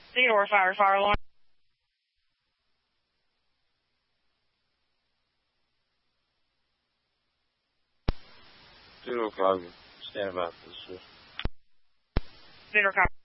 Theodore fire alarm. Theodore Cogman, stand by for the shift. Theodore